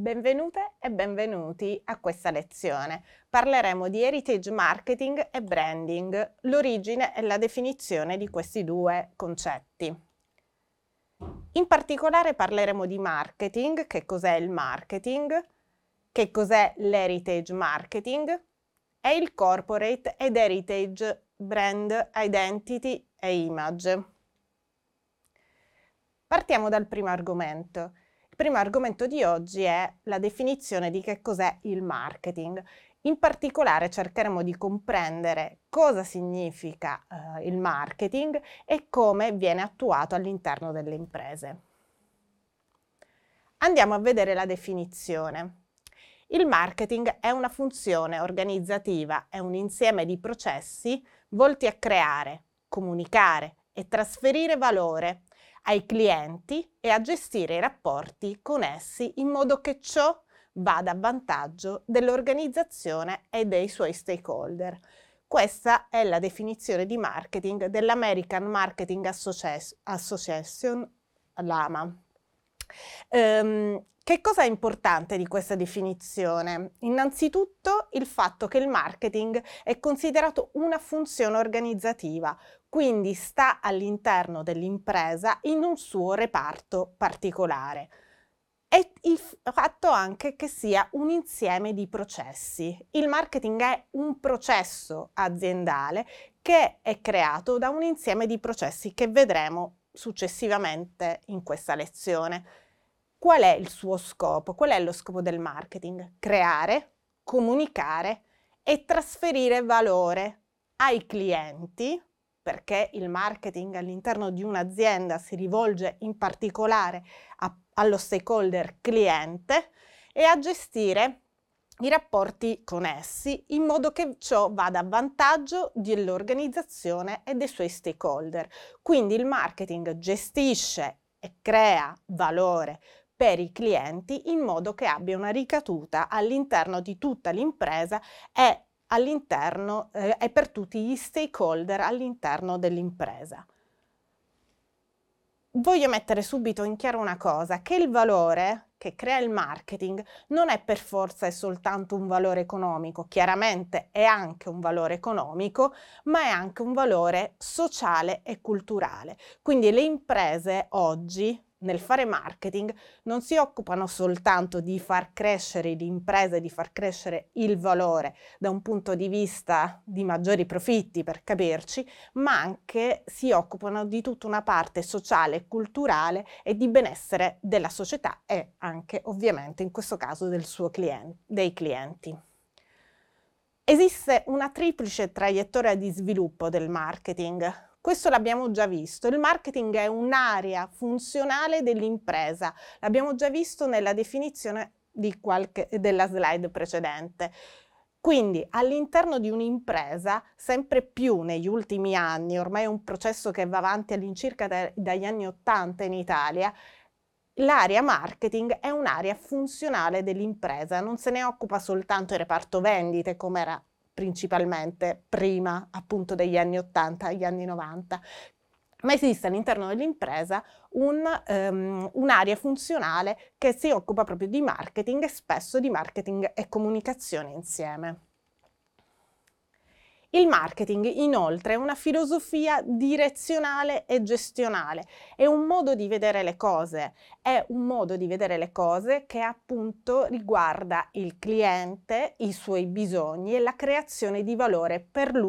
Benvenute e benvenuti a questa lezione. Parleremo di heritage marketing e branding, l'origine e la definizione di questi due concetti. In particolare parleremo di marketing, che cos'è il marketing, che cos'è l'heritage marketing e il corporate ed heritage brand identity e image. Partiamo dal primo argomento. Il primo argomento di oggi è la definizione di che cos'è il marketing. In particolare cercheremo di comprendere cosa significa il marketing e come viene attuato all'interno delle imprese. Andiamo a vedere la definizione. Il marketing è una funzione organizzativa, è un insieme di processi volti a creare, comunicare e trasferire valore ai clienti e a gestire i rapporti con essi in modo che ciò vada a vantaggio dell'organizzazione e dei suoi stakeholder. Questa è la definizione di marketing dell'American Marketing Association, l'AMA. Che cosa è importante di questa definizione? Innanzitutto il fatto che il marketing è considerato una funzione organizzativa, quindi sta all'interno dell'impresa in un suo reparto particolare. E il fatto anche che sia un insieme di processi. Il marketing è un processo aziendale che è creato da un insieme di processi che vedremo successivamente in questa lezione. Qual è il suo scopo? Qual è lo scopo del marketing? Creare, comunicare e trasferire valore ai clienti, perché il marketing all'interno di un'azienda si rivolge in particolare allo stakeholder cliente e a gestire i rapporti con essi in modo che ciò vada a vantaggio dell'organizzazione e dei suoi stakeholder. Quindi il marketing gestisce e crea valore per i clienti in modo che abbia una ricaduta all'interno di tutta l'impresa e all'interno e per tutti gli stakeholder all'interno dell'impresa. Voglio mettere subito in chiaro una cosa, che il valore che crea il marketing non è per forza e soltanto un valore economico, chiaramente è anche un valore economico, ma è anche un valore sociale e culturale. Quindi le imprese oggi nel fare marketing non si occupano soltanto di far crescere l'impresa e di far crescere il valore da un punto di vista di maggiori profitti, per capirci, ma anche si occupano di tutta una parte sociale e culturale e di benessere della società e anche ovviamente in questo caso dei clienti. Esiste una triplice traiettoria di sviluppo del marketing. Questo l'abbiamo già visto. Il marketing è un'area funzionale dell'impresa. L'abbiamo già visto nella definizione della slide precedente. Quindi all'interno di un'impresa, sempre più negli ultimi anni, ormai è un processo che va avanti all'incirca dagli anni '80 in Italia, l'area marketing è un'area funzionale dell'impresa, non se ne occupa soltanto il reparto vendite come era principalmente prima appunto degli anni '80 agli anni '90, ma esiste all'interno dell'impresa un'area funzionale che si occupa proprio di marketing e spesso di marketing e comunicazione insieme. Il marketing inoltre è una filosofia direzionale e gestionale, è un modo di vedere le cose, che appunto riguarda il cliente, i suoi bisogni e la creazione di valore per lui